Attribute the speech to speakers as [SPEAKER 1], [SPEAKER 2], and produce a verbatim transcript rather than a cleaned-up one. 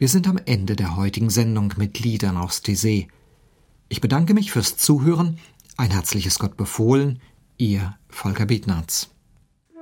[SPEAKER 1] Wir sind am Ende der heutigen Sendung mit Liedern aus Taizé. Ich bedanke mich fürs Zuhören. Ein herzliches Gott befohlen, Ihr Volker Bietnarz.